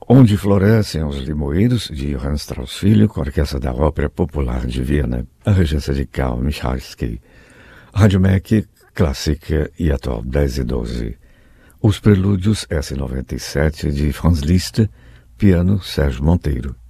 Onde Florescem os Limoeiros, de Johann Strauss Filho, com a Orquestra da Ópera Popular de Viena, a regência de Karl Michalski. Rádio MEC, clássica e atual 10 e 12. Os Prelúdios S97 de Franz Liszt, piano Sérgio Monteiro.